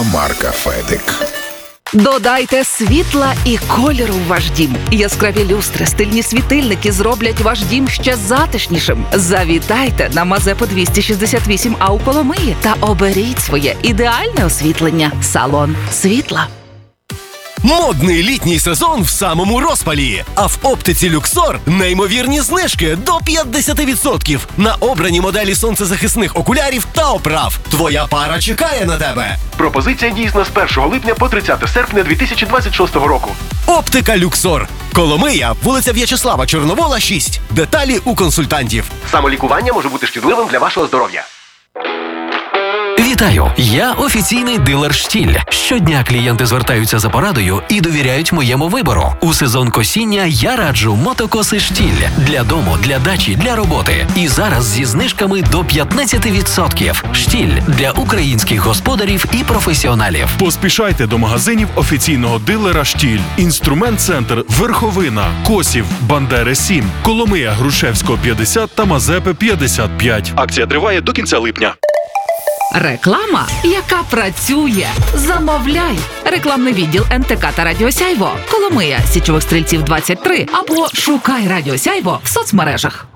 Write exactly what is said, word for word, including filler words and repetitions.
торгова марка «Федик». Додайте світла і кольору в ваш дім. Яскраві люстри, стильні світильники зроблять ваш дім ще затишнішим. Завітайте на Мазепи двісті шістдесят вісім А у Коломиї та оберіть своє ідеальне освітлення. Салон світла. Модний літній сезон в самому розпалі. А в оптиці «Люксор» неймовірні знижки до п'ятдесят відсотків на обрані моделі сонцезахисних окулярів та оправ. Твоя пара чекає на тебе. Пропозиція дійсна з першого липня по тридцяте серпня дві тисячі двадцять шостого року. Оптика «Люксор». Коломия, вулиця В'ячеслава Чорновола, шість. Деталі у консультантів. Самолікування може бути шкідливим для вашого здоров'я. Вітаю! Я офіційний дилер «Штіль». Щодня клієнти звертаються за порадою і довіряють моєму вибору. У сезон косіння я раджу мотокоси «Штіль» для дому, для дачі, для роботи. І зараз зі знижками до п'ятнадцять відсотків. «Штіль» для українських господарів і професіоналів. Поспішайте до магазинів офіційного дилера «Штіль». Інструмент-центр «Верховина», Косів, Бандери сім, Коломия, Грушевського п'ятдесят та Мазепи п'ятдесят п'ять. Акція триває до кінця липня. Реклама, яка працює. Замовляй. Рекламний відділ ен те ка та Радіо Сяйво. Коломия, Січових Стрільців двадцять три або шукай Радіо Сяйво в соцмережах.